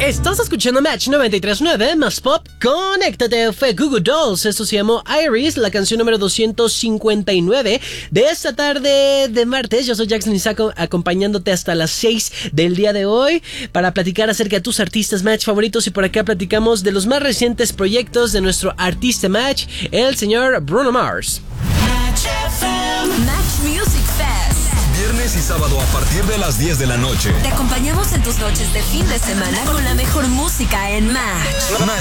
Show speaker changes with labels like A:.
A: Estás escuchando Match 93.9 más pop. Conéctate, fue Google Dolls. Esto se llamó Iris, la canción número 259 de esta tarde de martes. Yo soy Jackson Isaac, acompañándote hasta las 6 del día de hoy para platicar acerca de tus artistas Match favoritos. Y por acá platicamos de los más recientes proyectos de nuestro artista Match, el señor Bruno Mars.
B: Match Music Fest.
C: Viernes y sábado a partir de las 10 de la noche.
B: Te acompañamos en tus noches de fin de semana con la mejor música en Match.